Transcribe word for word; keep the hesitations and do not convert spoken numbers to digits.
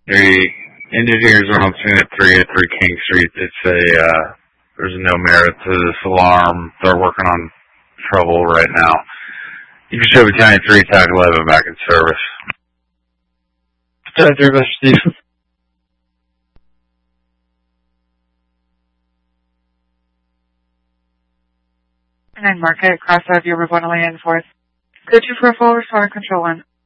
The engineers are on scene at three at three King Street. They say uh, there's no merit to this alarm. They're working on trouble right now. You can show Battalion three, Attack eleven back in service. Battalion three, Mister Steve. And then mark it, cross out your Ravona land force. Go to for a full restore control one.